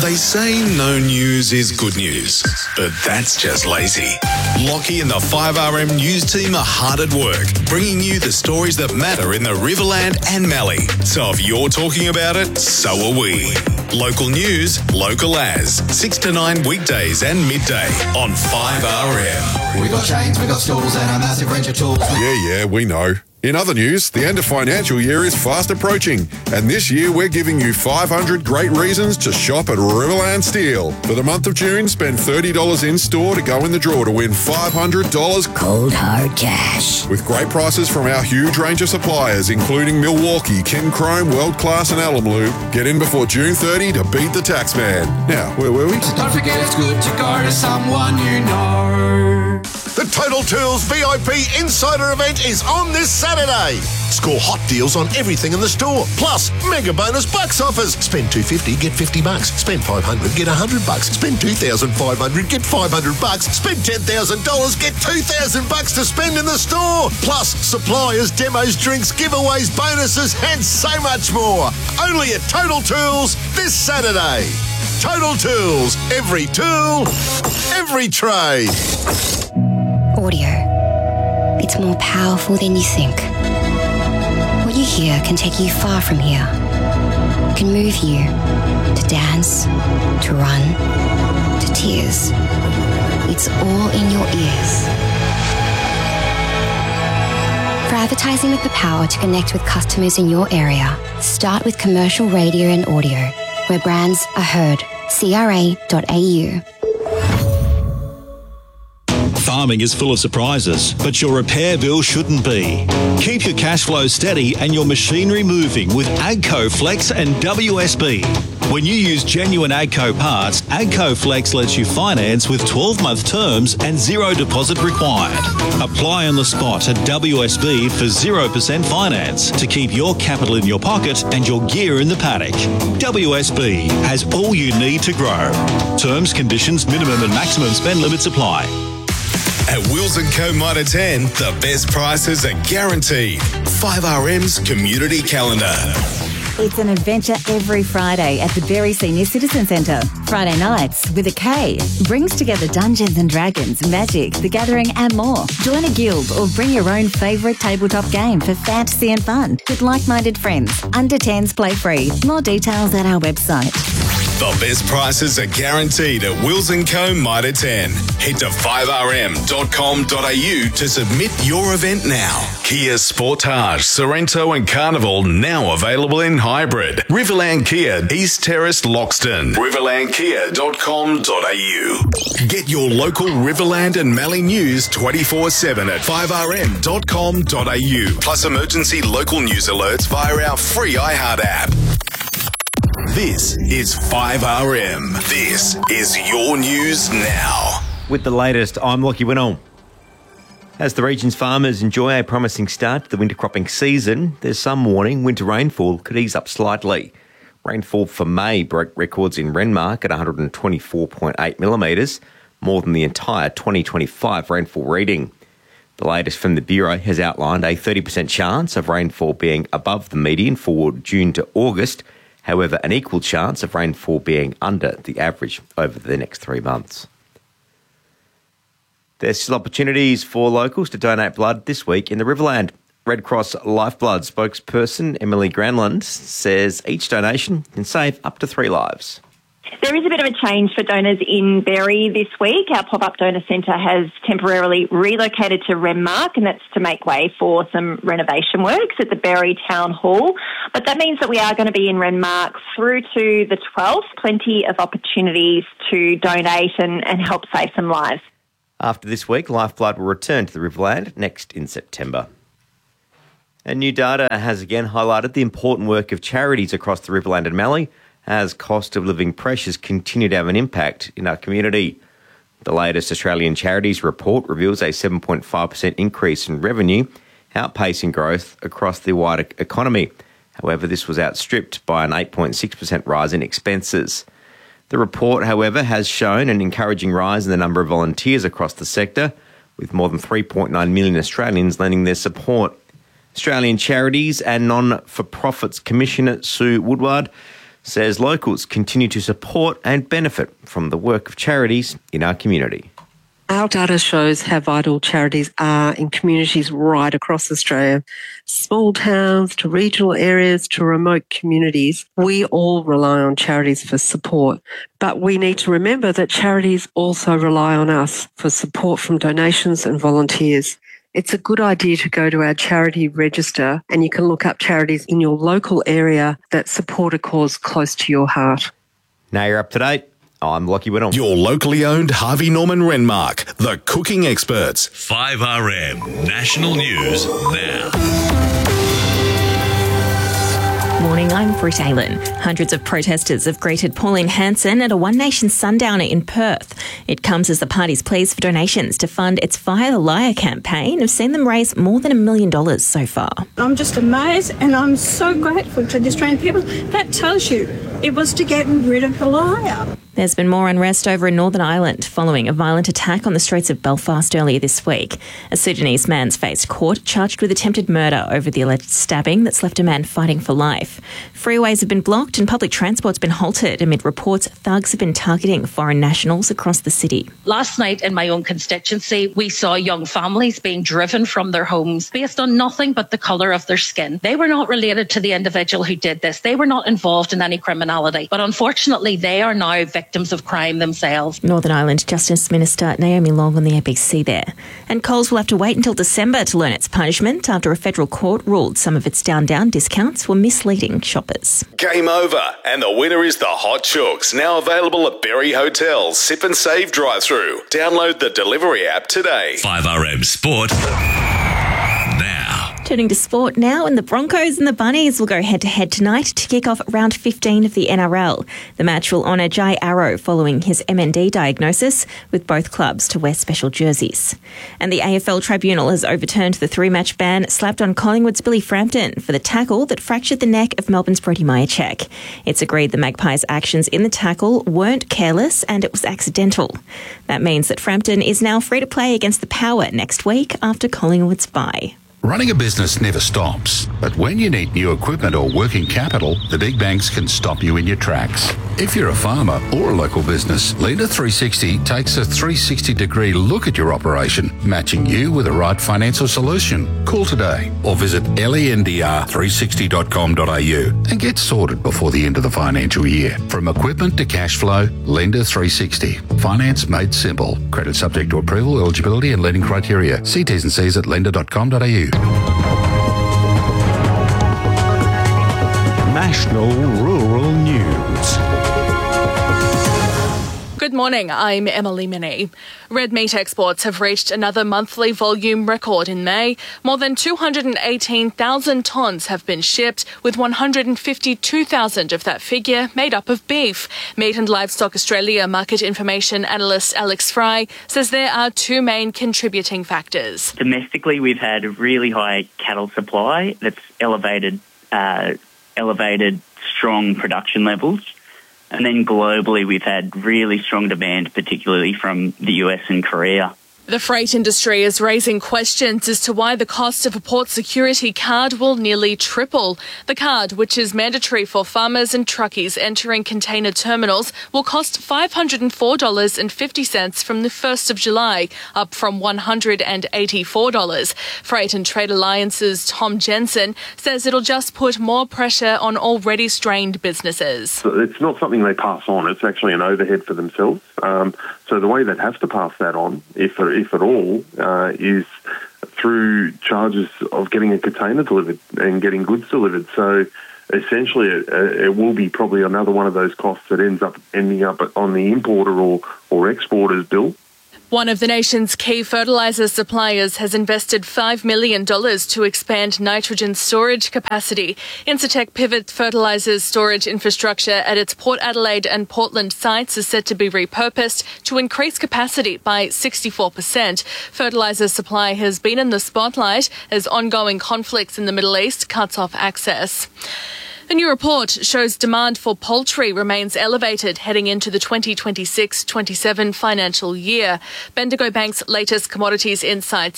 They say no news is good news, but that's just lazy. Lockie and the 5RM news team are hard at work, bringing you the stories that matter in the Riverland and Mallee. So if you're talking about it, so are we. Local news, local as. 6 to 9 weekdays and midday on 5RM. We got chains, we got stools, and a massive range of tools. Yeah, we know. In other news, the end of financial year is fast approaching, and this year we're giving you 500 great reasons to shop at Riverland Steel. For the month of June, spend $30 in store to go in the draw to win $500 cold hard cash. with great prices from our huge range of suppliers, including Milwaukee, Kin Chrome, World Class and Alum Lube. Get in before June 30 to beat the tax man. Now, where were we? So don't forget it's good to go to someone you know. The Total Tools VIP Insider event is on this Saturday. Score hot deals on everything in the store. Plus, mega bonus bucks offers. Spend $250, get $50. Spend $500, get $100. Spend $2,500, get $500. Spend $10,000, get $2,000 to spend in the store. Plus, suppliers, demos, drinks, giveaways, bonuses, and so much more. Only at Total Tools this Saturday. Total Tools. Every tool, every trade. Audio. It's more powerful than you think. What you hear can take you far from here. It can move you to dance, to run, to tears. It's all in your ears. For advertising with the power to connect with customers in your area, start with commercial radio and audio, where brands are heard. CRA.au. Farming is full of surprises, but your repair bill shouldn't be. Keep your cash flow steady and your machinery moving with AGCO Flex and WSB. When you use genuine AGCO parts, AGCO Flex lets you finance with 12-month terms and zero deposit required. Apply on the spot at WSB for 0% finance to keep your capital in your pocket and your gear in the paddock. WSB has all you need to grow. Terms, conditions, minimum and maximum spend limits apply. At Wills & Co. Mitre 10, the best prices are guaranteed. 5RM's Community Calendar. It's an adventure every Friday at the Berry Senior Citizen Centre. Friday nights with a K brings together Dungeons and Dragons, Magic, The Gathering and more. Join a guild or bring your own favourite tabletop game for fantasy and fun with like-minded friends. Under 10s play free. More details at our website. The best prices are guaranteed at Wills & Co. Mitre 10. Head to 5rm.com.au to submit your event now. Kia Sportage, Sorrento and Carnival now available in hybrid. Riverland Kia, East Terrace, Loxton. riverlandkia.com.au. Get your local Riverland and Mallee news 24/7 at 5rm.com.au. Plus emergency local news alerts via our free iHeart app. This is 5RM. This is your news now. With the latest, I'm Lockie Winnell. As the region's farmers enjoy a promising start to the winter cropping season, there's some warning winter rainfall could ease up slightly. Rainfall for May broke records in Renmark at 124.8 millimetres, more than the entire 2025 rainfall reading. The latest from the Bureau has outlined a 30% chance of rainfall being above the median for June to August. However, an equal chance of rainfall being under the average over the next 3 months. There's still opportunities for locals to donate blood this week in the Riverland. Red Cross Lifeblood spokesperson Emily Granlund says each donation can save up to 3 lives. There is a bit of a change for donors in Berry this week. Our pop-up donor centre has temporarily relocated to Renmark, and that's to make way for some renovation works at the Berry Town Hall. But that means that we are going to be in Renmark through to the 12th. Plenty of opportunities to donate and help save some lives. After this week, Lifeblood will return to the Riverland next in September. And new data has again highlighted the important work of charities across the Riverland and Mallee as cost of living pressures continue to have an impact in our community. The latest Australian Charities report reveals a 7.5% increase in revenue, outpacing growth across the wider economy. However, this was outstripped by an 8.6% rise in expenses. The report, however, has shown an encouraging rise in the number of volunteers across the sector, with more than 3.9 million Australians lending their support. Australian Charities and Non-for-Profits Commissioner Sue Woodward says locals continue to support and benefit from the work of charities in our community. Our data shows how vital charities are in communities right across Australia. Small towns to regional areas to remote communities. We all rely on charities for support, but we need to remember that charities also rely on us for support from donations and volunteers. It's a good idea to go to our charity register and you can look up charities in your local area that support a cause close to your heart. Now you're up to date. I'm Lockie Whittle. Your locally owned Harvey Norman Renmark, the cooking experts. 5RM National News now. Morning, I'm Britt Aylan. Hundreds of protesters have greeted Pauline Hanson at a One Nation sundowner in Perth. It comes as the party's pleas for donations to fund its Fire the Liar campaign have seen them raise more than $1 million so far. I'm just amazed and I'm so grateful to the Australian people. That tells you it was to get rid of the liar. There's been more unrest over in Northern Ireland following a violent attack on the streets of Belfast earlier this week. A Sudanese man's faced court charged with attempted murder over the alleged stabbing that's left a man fighting for life. Freeways have been blocked and public transport's been halted amid reports thugs have been targeting foreign nationals across the city. Last night in my own constituency, we saw young families being driven from their homes based on nothing but the colour of their skin. They were not related to the individual who did this. They were not involved in any criminality. But unfortunately, they are now victims of crime themselves. Northern Ireland Justice Minister Naomi Long on the ABC there. And Coles will have to wait until December to learn its punishment after a federal court ruled some of its down discounts were misleading shoppers. Game over, and the winner is the Hot Chooks, now available at Berry Hotel's Sip and Save drive-thru. Download the delivery app today. 5RM Sport now. Turning to sport now, and the Broncos and the Bunnies will go head-to-head tonight to kick off round 15 of the NRL. The match will honour Jai Arrow following his MND diagnosis, with both clubs to wear special jerseys. And the AFL Tribunal has overturned the 3-match ban slapped on Collingwood's Billy Frampton for the tackle that fractured the neck of Melbourne's Brody Mihocek. It's agreed the Magpies' actions in the tackle weren't careless and it was accidental. That means that Frampton is now free to play against the Power next week after Collingwood's bye. Running a business never stops, but when you need new equipment or working capital, the big banks can stop you in your tracks. If you're a farmer or a local business, Lender 360 takes a 360-degree look at your operation, matching you with the right financial solution. Call today or visit lendr360.com.au and get sorted before the end of the financial year. From equipment to cash flow, Lender 360. Finance made simple. Credit subject to approval, eligibility and lending criteria. See T's and C's at lender.com.au. National Rural News. Good morning, I'm Emily Minnie. Red meat exports have reached another monthly volume record in May. More than 218,000 tonnes have been shipped, with 152,000 of that figure made up of beef. Meat and Livestock Australia market information analyst Alex Fry says there are two main contributing factors. Domestically, we've had a really high cattle supply that's elevated strong production levels. And then globally, we've had really strong demand, particularly from the US and Korea. The freight industry is raising questions as to why the cost of a port security card will nearly triple. The card, which is mandatory for farmers and truckies entering container terminals, will cost $504.50 from the 1st of July, up from $184. Freight and Trade Alliance's Tom Jensen says it'll just put more pressure on already strained businesses. So it's not something they pass on. It's actually an overhead for themselves. So the way they'd have to pass that on, if at all, is through charges of getting a container delivered and getting goods delivered. So essentially it will be probably another one of those costs that ending up on the importer or exporter's bill. One of the nation's key fertiliser suppliers has invested $5 million to expand nitrogen storage capacity. Incitec Pivot Fertilisers' storage infrastructure at its Port Adelaide and Portland sites is set to be repurposed to increase capacity by 64%. Fertiliser supply has been in the spotlight as ongoing conflicts in the Middle East cuts off access. A new report shows demand for poultry remains elevated heading into the 2026-27 financial year. Bendigo Bank's latest Commodities Insights